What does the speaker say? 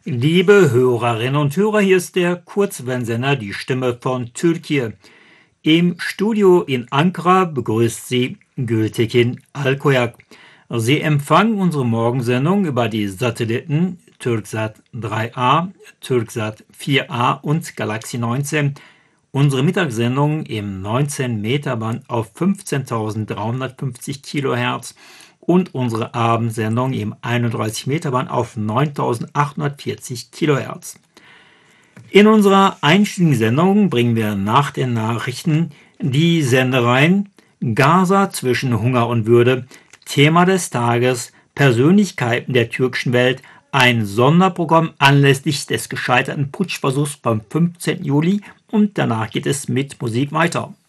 Liebe Hörerinnen und Hörer, hier ist der Kurzwellensender Die Stimme von Türkei. Im Studio in Ankara begrüßt Sie Gültekin Alkoyak. Sie empfangen unsere Morgensendung über die Satelliten Türksat 3A, Türksat 4A und Galaxy 19. Unsere Mittagssendung im 19-Meter-Band auf 15.350 Kilohertz und unsere Abendsendung im 31-Meter-Band auf 9.840 Kilohertz. In unserer einstündigen Sendung bringen wir nach den Nachrichten die Sendereien Gaza zwischen Hunger und Würde, Thema des Tages, Persönlichkeiten der türkischen Welt, ein Sonderprogramm anlässlich des gescheiterten Putschversuchs vom 15. Juli und danach geht es mit Musik weiter.